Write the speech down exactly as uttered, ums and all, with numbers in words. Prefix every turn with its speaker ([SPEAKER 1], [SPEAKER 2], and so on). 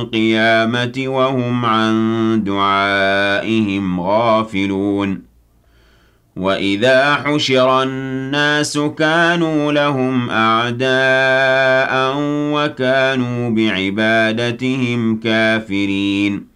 [SPEAKER 1] القيامة وهم عن دعائهم غافلون وإذا حشر الناس كانوا لهم أعداء وكانوا بعبادتهم كافرين